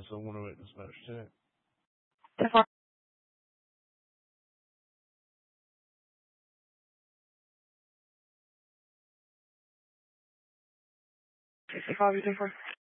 så må du inte smärta. Det var vi det for.